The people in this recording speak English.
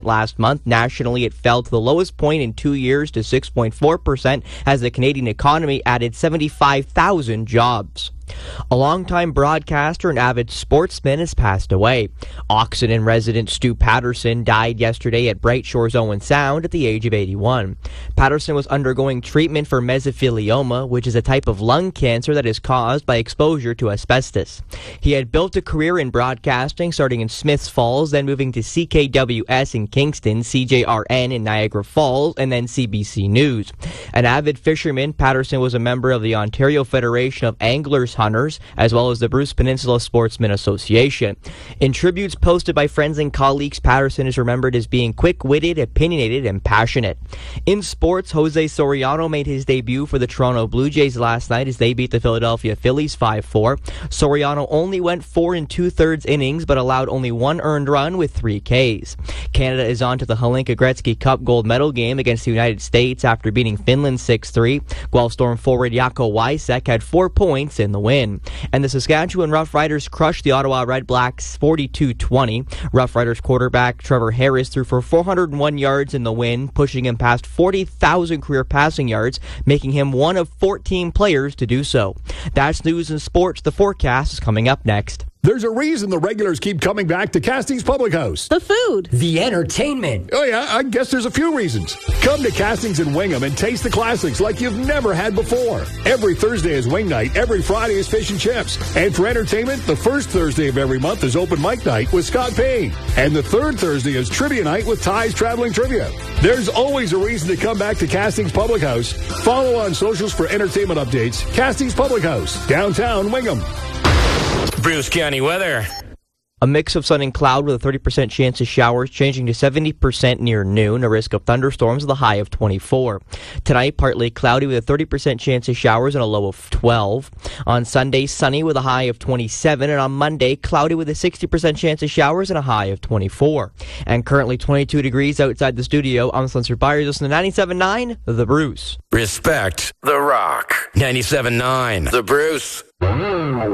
Last month, nationally, it fell to the lowest point in 2 years to 6.4% as the Canadian economy added 75,000 jobs. A longtime broadcaster and avid sportsman has passed away. Oxenden resident Stu Patterson died yesterday at Bright Shores Owen Sound at the age of 81. Patterson was undergoing treatment for mesothelioma, which is a type of lung cancer that is caused by exposure to asbestos. He had built a career in broadcasting, starting in Smiths Falls, then moving to CKWS in Kingston, CJRN in Niagara Falls, and then CBC News. An avid fisherman, Patterson was a member of the Ontario Federation of Anglers Hunters, as well as the Bruce Peninsula Sportsmen Association. In tributes posted by friends and colleagues, Patterson is remembered as being quick-witted, opinionated, and passionate. In sports, Jose Soriano made his debut for the Toronto Blue Jays last night as they beat the Philadelphia Phillies 5-4. Soriano only went 4 2/3 innings, but allowed only 1 earned run with 3 Ks. Canada is on to the Hlinka Gretzky Cup gold medal game against the United States after beating Finland 6-3. Guelph Storm forward Jaakko Wiesek had 4 points in the win. And the Saskatchewan Roughriders crushed the Ottawa Redblacks 42-20. Roughriders quarterback Trevor Harris threw for 401 yards in the win, pushing him past 40,000 career passing yards, making him one of 14 players to do so. That's news in sports. The forecast is coming up next. There's a reason the regulars keep coming back to Castings Public House. The food. The entertainment. Oh yeah, I guess there's a few reasons. Come to Castings in Wingham and taste the classics like you've never had before. Every Thursday is wing night. Every Friday is fish and chips. And for entertainment, the first Thursday of every month is open mic night with Scott Payne. And the third Thursday is trivia night with Ty's Traveling Trivia. There's always a reason to come back to Castings Public House. Follow on socials for entertainment updates. Castings Public House, downtown Wingham. Bruce County weather. A mix of sun and cloud with a 30% chance of showers, changing to 70% near noon. A risk of thunderstorms with a high of 24. Tonight, partly cloudy with a 30% chance of showers and a low of 12. On Sunday, sunny with a high of 27. And on Monday, cloudy with a 60% chance of showers and a high of 24. And currently 22 degrees outside the studio. I'm Spencer Byers. Listen to 97.9, The Bruce. Respect the rock. 97.9, The Bruce.